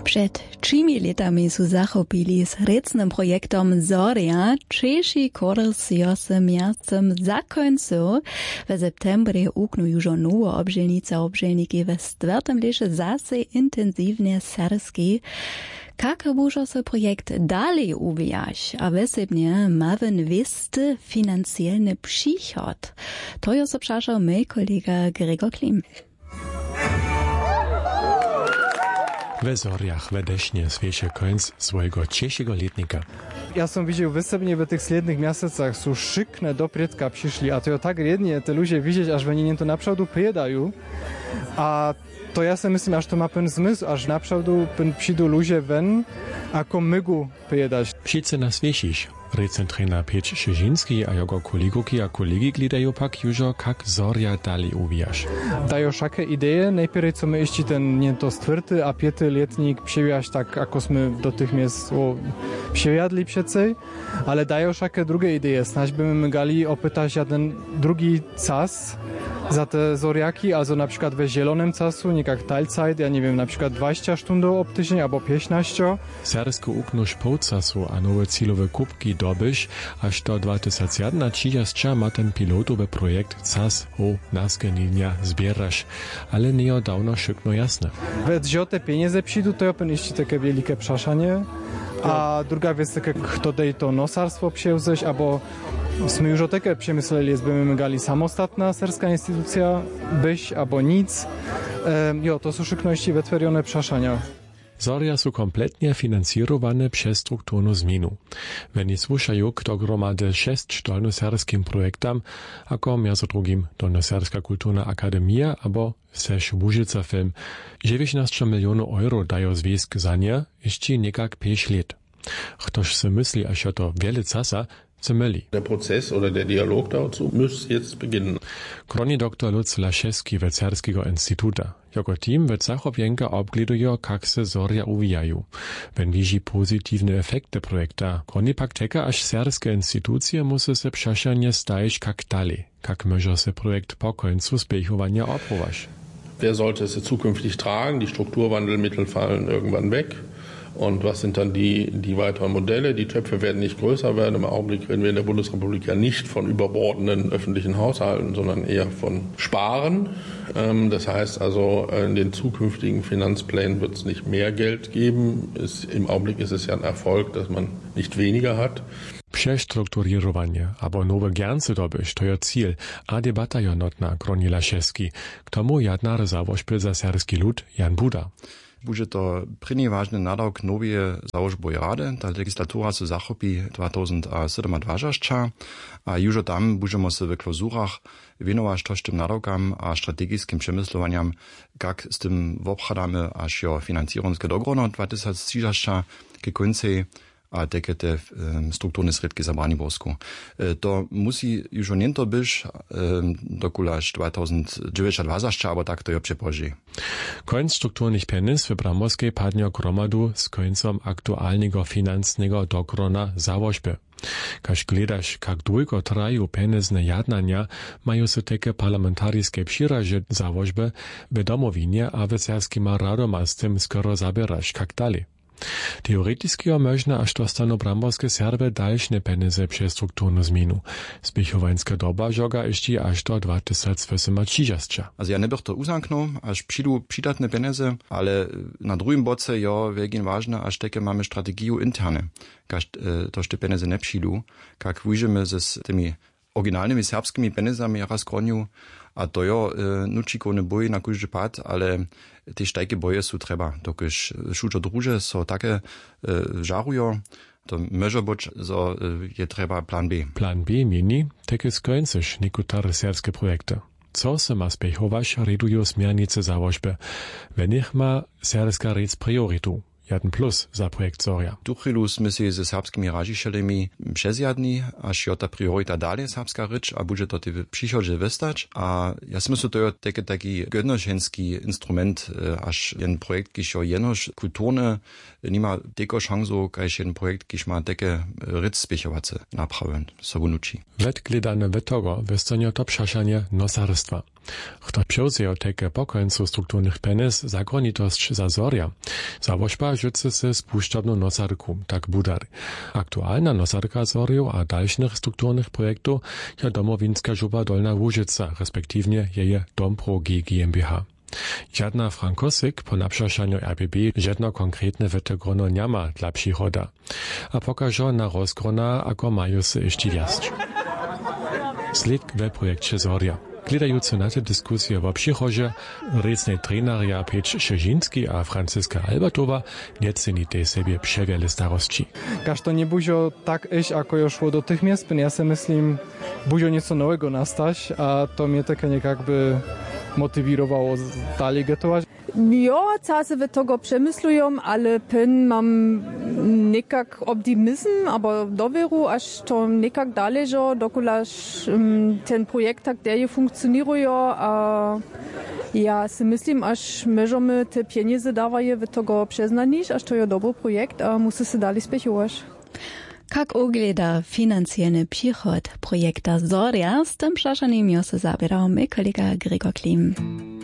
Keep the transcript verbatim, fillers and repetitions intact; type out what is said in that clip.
Przed trzymi latami su zachopili z recnym projektom Zoria Czesi kurs josem miastem zakońcu. W septembrie uknu już nowo obżelnica obżelniki w czwartym lesie zase intensywnie serski. Jak może se projekt dalej uwijać, a wesebnie mawen westy finansjalny przychod? To jest obszarza mój kolega Gregor Klim. W Zoriach wedeśnie swiesie końc swojego ciesiego letnika. Ja som widział wysebnie w tych slednych miastach są szykne do Prietka przyszli, a to ja tak jednie te ludzie widzieć, aż oni nie to naprzód przyjedają. A to ja sobie myślę, aż to ma pen zmysł, aż naprzód przyjdą ludzie wen, ako mygu przyjedać. Wszyscy nas wiesisz. Recentrena Pieć Szyżinski a jego koleguki a kolegi glidają pak jużo, jak Zoria dalej uwijasz. Dają szakie idee, najpierw co my jeszcze ten nie to stwierty, a piety letnik przyjaźń tak, jakosmy do tych miejsc przyjadli przecej, ale dają szakie drugie idee. Snaś by my gali opytać jeden drugi czas za te Zoriaki, also na przykład we zielonym czasu, nie jak Teilzeit, ja nie wiem, na przykład dwadzieścia stundów ob tydzień albo piętnaście. Sersku uknusz po czasu a nowe celowe kubki dobyś, aż do dwa tysiące jedenaście ma ten pilotowy projekt czas o naskenilnia zbierasz, ale nie dawno szybko jasne. Więc że te pieniądze przyjdą, to jest jeszcze takie wielkie przeszanie, a druga jest takie, kto dej to nosarstwo przewzeć, albo my już o takie przemyśleli, byśmy mygali samostatna serska instytucja, byś albo nic. E, jo, to są szybkości wytworione przeszania. Zoria są kompletnie finansowane przez strukturną zmianę. Wenn słuchają, kto gromady sześć dolnoserskim projektam, jako między drugim Dolnoserska Kulturna Akademia albo Sesz Łużyca Film, dziewiętnaście milionów euro dają związk za nie, jeszcze niekak pięć lat. Ktoś se myśli, aż to wiele czasa, Der Prozess oder der Dialog dazu muss jetzt beginnen. Kroni doktor Lutz Laszewski w Cerskiego Instytuta. Jego team w Zachowjenka obgliduje, jak se Zoria uwijają. Wenn widzi pozytywne efekty projekta, kroni pak czeka, aż serskie instytucje muszą se przeszanie stajeć jak dalej, jak może se projekt po końcu spiechowania oprówać. Wer sollte es zukünftig tragen? Die Strukturwandelmittel fallen irgendwann weg. Und was sind dann die, die weiteren Modelle? Die Töpfe werden nicht größer werden. Im Augenblick reden wir in der Bundesrepublik ja nicht von überbordenden öffentlichen Haushalten, sondern eher von Sparen. Das heißt also, in den zukünftigen Finanzplänen wird es nicht mehr Geld geben. Es, im Augenblick ist es ja ein Erfolg, dass man nicht weniger hat. Przestrukturowanie, aber nowe gernce dobyć, to jest cel, a debata je notna, kroni Laszewski. K tomu jadnar zawoźpil za serski lud Jan Buda. Bude to první vážny nadawk novie załožboj rady. Ta legislatura se zachopi dwa tysiące siedemnadvajsť a już tam budeme se w klauzurach wienować też tym nadawkam a strategiskim przemysłowaniam, jak z tym obchadamy, aż jo finansierungskie dogrono dwa tysiące trzydzieści ke końcu a takie te um, strukturne środki zabrani Bosku. E, to musi już nie to być um, do kulaż dwa tysiące dziewiętnaście, aber tak to je przepoży. Końc strukturnych pieniędzy w Bramorskiej padnie gromadu z końcem aktualnego finansnego dogrona założby. Każ gledasz, jak długo trwają pieniędzne jadnania, mają się takie parlamentarskie przyraże założby w domowinie, a w serskim radom z tym skoro zabierasz, jak dalej. Teoreticky można, aż dostano bramorskie serby dalsze pieniądze przez strukturną zmianę. Spiechowańska doba żoga jeszcze aż do dwa tysiące trzydzieści. Also ja nie bych to uzamknął, aż przyjdą przydatne pieniądze, ale na drugim boce ja wielkim ważne, aż takie mamy strategię interne. Każ to te pieniądze nie przyjdą, jak wyjdziemy z tymi oryginalnymi serbskimi pieniądzami raz kroniu, a to jo e, nučiko ne boji na każdy pad, ale te sztajke boje są trzeba. Dokiż šučo druže so takie e, żarują, to może być, so e, je trzeba plan B. Plan B mini, takie skończysz niektóre serbskie projekty. Co se ma spiechować, redują smernice założby. Wenn ich ma serska rec prioritu. Jeden plus za projekt Zoria. Tu chwilu sme si ze serbskimi ražišelemi přezjadni, až jo ta priorita dalje serbska rič, a bude to ty přichodže vestać. A ja si myslím, to je taki, taki gödnoženski instrument, až jen projekt, kiž jo jenož kulturne, nima teko šansu, kajž jen projekt, kiž ma teke ric spěchovace napraven, sobu nuči. Wet gledane wetogo, westonio to przeszanie nosarstwa. Kto przewzęł takie po końcu strukturnych penis zakonitość za Zoria. Zawożba rzuca se spuszczabną nosarku, tak budar. Aktualna nosarka Zoriu a dalszych strukturnych projektów je domowinska żupa Dolna Łużyca, respektywnie jeje Dompro G GmbH. Żadna Frankosyk po naprzeszaniu R B B żadno konkretne wytegrono nie ma dla przychoda, a pokażą na rozgrona, ako mają se jeszcze wiast. Sled w projekcie Zoria. Gledający na te dyskusje w przychodzie, recnej treneria Piotr Szerzynski a Franciska Albertowa nie ceni tej sobie przewiele starości. Każ to nie buzio tak iść, ako już szło dotychmiast, ja se myslím, buzio nieco nowego nastać, a to mnie takie jakby motywirowało dalej gotować. Ja, case we tego przemyslują, ale pen mam nekak optymizm, aber doveru, aż to nekak dalej, że dokulaż um, ten projekt tak dalej funkcjonuje, a ja si myslím, aż możemy te pieniądze dawaje we tego przyznać, aż to jest dobry projekt, a musi się dalej spiechować. Jak ugleda finansjeny przychod projekta Zoria, z tym przeszanym ja se zabierał mój kolega Gregor Klim.